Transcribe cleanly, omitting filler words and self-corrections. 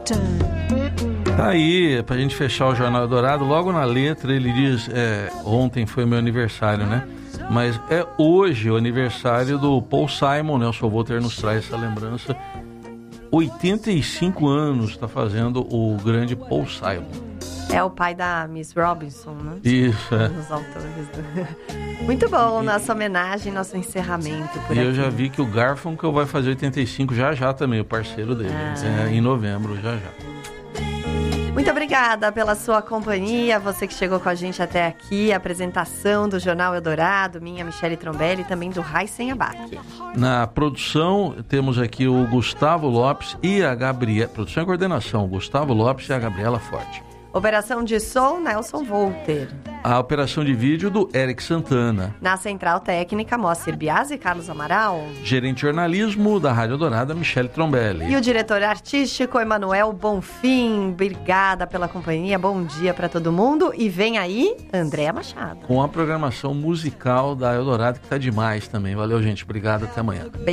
Tá aí, pra gente fechar o Jornal Eldorado, logo na letra ele diz, ontem foi meu aniversário, né? Mas é hoje o aniversário do Paul Simon, né? O Sr. Walter nos traz essa lembrança. 85 anos está fazendo o grande Paul Simon. É o pai da Miss Robinson, né? Isso, é. Os autores. Muito bom, nossa homenagem, nosso encerramento por E aqui. eu já vi que o Garfunkel vai fazer 85 já também, o parceiro dele. Em novembro, já. Muito obrigada pela sua companhia, você que chegou com a gente até aqui, a apresentação do Jornal Eldorado, minha Michele Trombelli e também do Raíssen Abac. Na produção, temos aqui o Gustavo Lopes e a Gabriela. Produção e coordenação, Gustavo Lopes e a Gabriela Forte. Operação de som, Nelson Volter. A operação de vídeo do Eric Santana. Na Central Técnica, Moacir Biasi e Carlos Amaral. Gerente de jornalismo da Rádio Eldorado, Michele Trombelli. E o diretor artístico, Emanuel Bonfim. Obrigada pela companhia, bom dia para todo mundo. E vem aí, Andréa Machado. Com a programação musical da Eldorado, que tá demais também. Valeu, gente. Obrigado, até amanhã.